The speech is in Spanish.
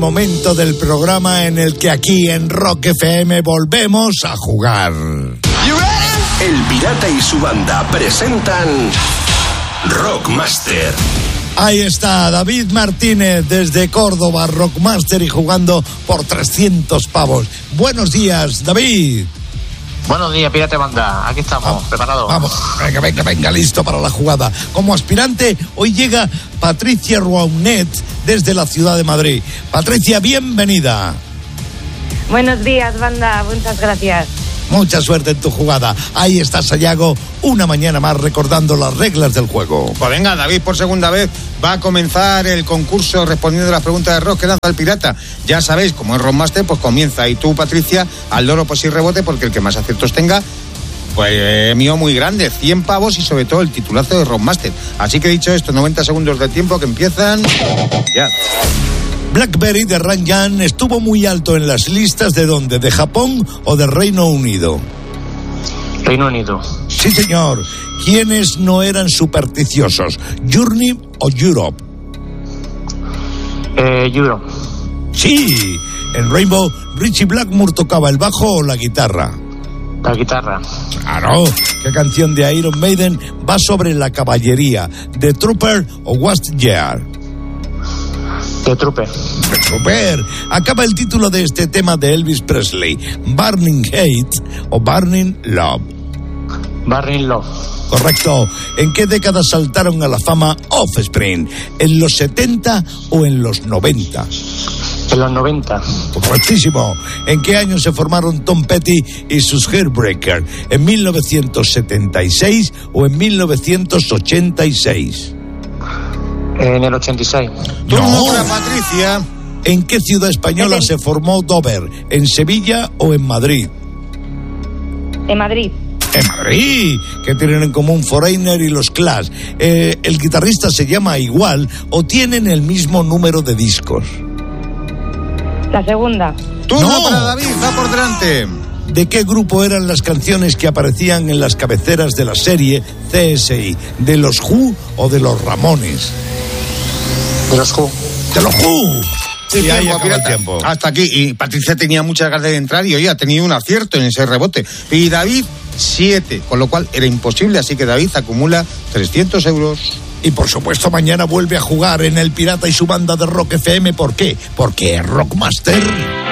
momento del programa en el que aquí en Rock FM volvemos a jugar. El Pirata y su banda presentan Rockmaster. Ahí está, David Martínez desde Córdoba, Rockmaster, y jugando por 300 pavos. Buenos días, David. Buenos días, Pirata Banda. Aquí estamos, preparados. Vamos, venga, listo para la jugada. Como aspirante, hoy llega Patricia Ruaunet desde la ciudad de Madrid. Patricia, bienvenida. Buenos días, banda. Muchas gracias. Mucha suerte en tu jugada. Ahí está Sayago, una mañana más recordando las reglas del juego. Pues venga, David, por segunda vez va a comenzar el concurso respondiendo a las preguntas de rock que lanza el pirata. Ya sabéis, como es Rockmaster, pues comienza. Y tú, Patricia, al loro pues sí rebote, porque el que más aciertos tenga, pues mío muy grande, 100 pavos y sobre todo el titulazo de Rockmaster. Así que dicho esto, 90 segundos de tiempo que empiezan ya. Blackberry de Ranjan estuvo muy alto en las listas ¿de dónde? ¿De Japón o de Reino Unido? Reino Unido. Sí, señor. ¿Quiénes no eran supersticiosos? ¿Journey o Europe? Europe. Sí. En Rainbow, Richie Blackmore tocaba el bajo o la guitarra. La guitarra. Claro. ¿Qué canción de Iron Maiden va sobre la caballería? ¿The Trooper o What's Year? The Trooper. The Trooper. Acaba el título de este tema de Elvis Presley. ¿Burning Hate o Burning Love? Burning Love. Correcto. ¿En qué década saltaron a la fama Offspring? ¿En los 70 o en los 90? En los 90. Correctísimo. ¿En qué año se formaron Tom Petty y sus Heartbreakers? ¿En 1976 o en 1986? En el 86. No, Patricia. ¿En qué ciudad española se formó Dover? ¿En Sevilla o en Madrid? En Madrid. En Madrid. ¿Qué tienen en común Foreigner y los Clash? ¿El guitarrista se llama igual o tienen el mismo número de discos? La segunda. Turno para David, va por delante. ¿De qué grupo eran las canciones que aparecían en las cabeceras de la serie CSI? ¿De los Who o de los Ramones? De los Who. ¡De los Who! Sí, ahí acaba el tiempo. Hasta aquí. Y Patricia tenía muchas ganas de entrar y hoy ha tenido un acierto en ese rebote. Y David, 7, con lo cual era imposible. Así que David acumula 300 euros. Y por supuesto mañana vuelve a jugar en El Pirata y su banda de Rock FM. ¿Por qué? Porque es Rockmaster.